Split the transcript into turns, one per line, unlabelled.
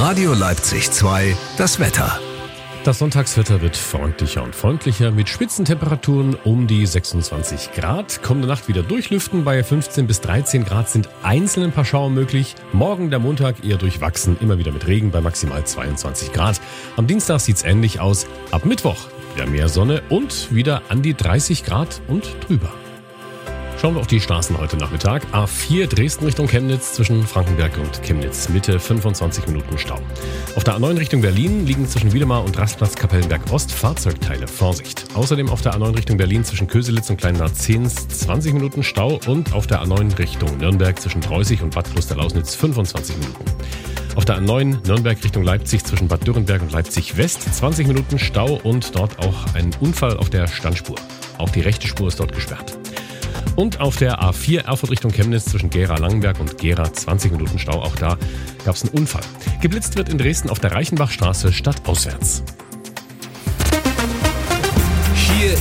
Radio Leipzig 2, das Wetter.
Das Sonntagswetter wird freundlicher und freundlicher mit Spitzentemperaturen um die 26 Grad. Kommende Nacht wieder durchlüften. Bei 15 bis 13 Grad sind einzeln ein paar Schauer möglich. Morgen der Montag eher durchwachsen, immer wieder mit Regen bei maximal 22 Grad. Am Dienstag sieht's ähnlich aus. Ab Mittwoch wieder mehr Sonne und wieder an die 30 Grad und drüber. Schauen wir auf die Straßen heute Nachmittag. A4 Dresden Richtung Chemnitz zwischen Frankenberg und Chemnitz Mitte 25 Minuten Stau. Auf der A9 Richtung Berlin liegen zwischen Wiedemar und Rastplatz Kapellenberg Ost Fahrzeugteile. Vorsicht. Außerdem auf der A9 Richtung Berlin zwischen Köselitz und Kleinbad-Zehns 20 Minuten Stau und auf der A9 Richtung Nürnberg zwischen Preußig und Bad Klosterlausnitz 25 Minuten. Auf der A9 Nürnberg Richtung Leipzig zwischen Bad Dürrenberg und Leipzig West 20 Minuten Stau und dort auch ein Unfall auf der Standspur. Auch die rechte Spur ist dort gesperrt. Und auf der A4 Erfurt Richtung Chemnitz zwischen Gera-Langenberg und Gera 20 Minuten Stau. Auch da gab es einen Unfall. Geblitzt wird in Dresden auf der Reichenbachstraße stadtauswärts.